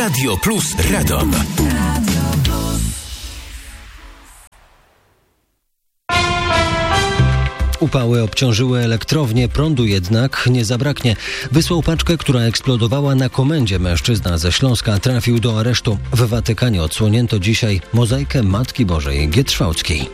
Radio Plus Radom. Upały obciążyły elektrownię, prądu jednak nie zabraknie. Wysłał paczkę, która eksplodowała na komendzie. Mężczyzna ze Śląska trafił do aresztu. W Watykanie odsłonięto dzisiaj mozaikę Matki Bożej Gietrzwałckiej.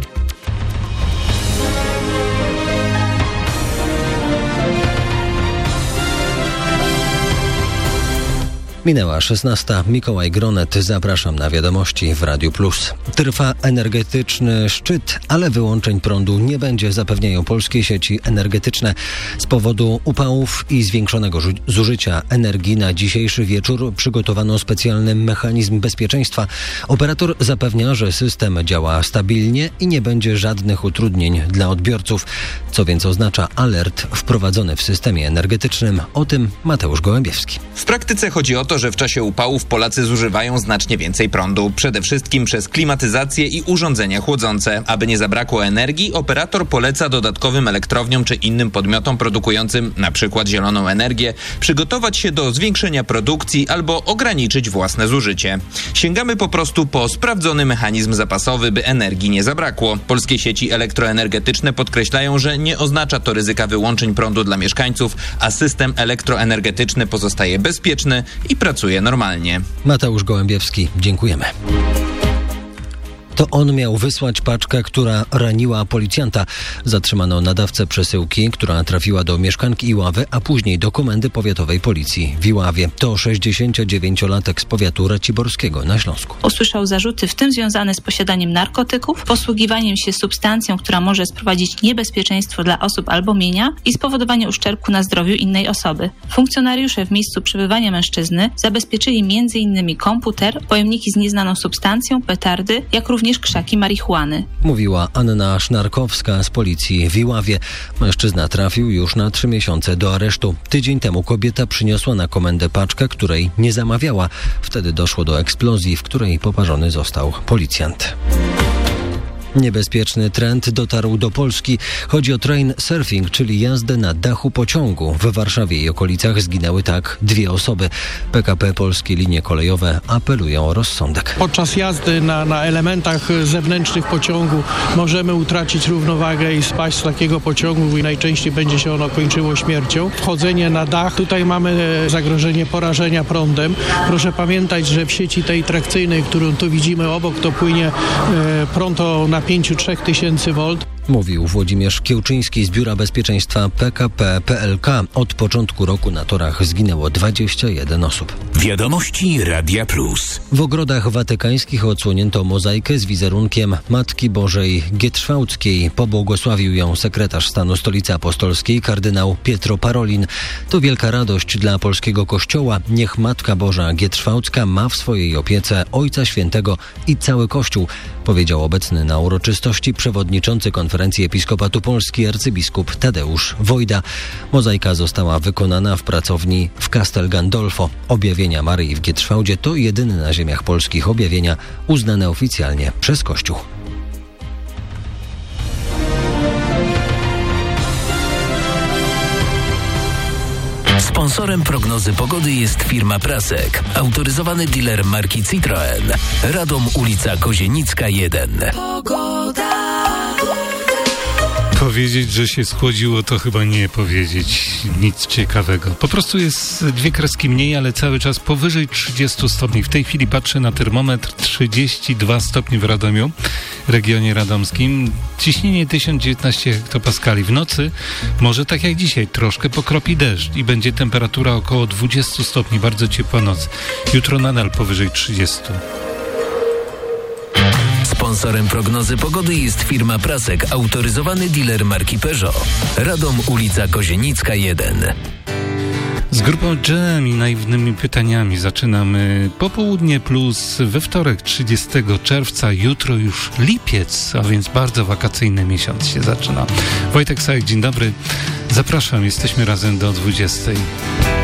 Minęła 16. Mikołaj Gronet. Zapraszam na wiadomości w Radiu Plus. Trwa energetyczny szczyt, ale wyłączeń prądu nie będzie, zapewniają polskie sieci energetyczne. Z powodu upałów i zwiększonego zużycia energii na dzisiejszy wieczór przygotowano specjalny mechanizm bezpieczeństwa. Operator zapewnia, że system działa stabilnie i nie będzie żadnych utrudnień dla odbiorców. Co więc oznacza alert wprowadzony w systemie energetycznym? O tym Mateusz Gołębiewski. W praktyce chodzi o to, że w czasie upałów Polacy zużywają znacznie więcej prądu. Przede wszystkim przez klimatyzację i urządzenia chłodzące. Aby nie zabrakło energii, operator poleca dodatkowym elektrowniom czy innym podmiotom produkującym np. zieloną energię przygotować się do zwiększenia produkcji albo ograniczyć własne zużycie. Sięgamy po prostu po sprawdzony mechanizm zapasowy, by energii nie zabrakło. Polskie sieci elektroenergetyczne podkreślają, że nie oznacza to ryzyka wyłączeń prądu dla mieszkańców, a system elektroenergetyczny pozostaje bezpieczny i pracuje normalnie. Mateusz Gołębiewski, dziękujemy. To on miał wysłać paczkę, która raniła policjanta. Zatrzymano nadawcę przesyłki, która trafiła do mieszkanki Iławy, a później do Komendy Powiatowej Policji w Iławie. To 69-latek z powiatu raciborskiego na Śląsku. Usłyszał zarzuty, w tym związane z posiadaniem narkotyków, posługiwaniem się substancją, która może sprowadzić niebezpieczeństwo dla osób albo mienia i spowodowanie uszczerbku na zdrowiu innej osoby. Funkcjonariusze w miejscu przebywania mężczyzny zabezpieczyli m.in. komputer, pojemniki z nieznaną substancją, petardy, jak również krzaki marihuany. Mówiła Anna Sznarkowska z policji w Iławie. Mężczyzna trafił już na 3 miesiące do aresztu. Tydzień temu kobieta przyniosła na komendę paczkę, której nie zamawiała. Wtedy doszło do eksplozji, w której poparzony został policjant. Niebezpieczny trend dotarł do Polski. Chodzi o train surfing, czyli jazdę na dachu pociągu. W Warszawie i okolicach zginęły tak 2 osoby. PKP Polskie Linie Kolejowe apelują o rozsądek. Podczas jazdy na elementach zewnętrznych pociągu możemy utracić równowagę i spaść z takiego pociągu i najczęściej będzie się ono kończyło śmiercią. Wchodzenie na dach, tutaj mamy zagrożenie porażenia prądem. Proszę pamiętać, że w sieci tej trakcyjnej, którą tu widzimy obok, to płynie prąd o napięciu 3000 V. Mówił Włodzimierz Kiełczyński z Biura Bezpieczeństwa PKP PLK. Od początku roku na torach zginęło 21 osób. Wiadomości Radia Plus. W ogrodach watykańskich odsłonięto mozaikę z wizerunkiem Matki Bożej Gietrzwałckiej. Pobłogosławił ją sekretarz stanu Stolicy Apostolskiej kardynał Pietro Parolin. To wielka radość dla polskiego Kościoła. Niech Matka Boża Gietrzwałcka ma w swojej opiece Ojca Świętego i cały Kościół, powiedział obecny na uroczystości przewodniczący Konferencji Episkopatu Polski arcybiskup Tadeusz Wojda. Mozaika została wykonana w pracowni w Castel Gandolfo. Objawienia Maryi w Gietrzwałdzie to jedyne na ziemiach polskich objawienia uznane oficjalnie przez Kościół. Sponsorem prognozy pogody jest firma Prasek, autoryzowany dealer marki Citroen. Radom, ulica Kozienicka 1. Pogoda. Powiedzieć, że się schłodziło, to chyba nie powiedzieć nic ciekawego. Po prostu jest 2 kreski mniej, ale cały czas powyżej 30 stopni. W tej chwili patrzę na termometr, 32 stopni w Radomiu, regionie radomskim. Ciśnienie 1019 hektopaskali. W nocy może tak jak dzisiaj, troszkę pokropi deszcz i będzie temperatura około 20 stopni. Bardzo ciepła noc. Jutro nadal powyżej 30. Sponsorem prognozy pogody jest firma Prasek, autoryzowany dealer marki Peugeot. Radom, ulica Kozienicka 1. Z grupą Jam i naiwnymi pytaniami zaczynamy Popołudnie Plus we wtorek 30 czerwca. Jutro już lipiec, a więc bardzo wakacyjny miesiąc się zaczyna. Wojtek Sajek, dzień dobry. Zapraszam, jesteśmy razem do 20.